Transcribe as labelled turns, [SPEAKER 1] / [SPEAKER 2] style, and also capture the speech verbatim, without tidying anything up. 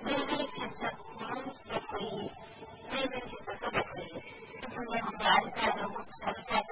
[SPEAKER 1] Maybe it's just something that we, maybe it's just a little bit, something that we are going to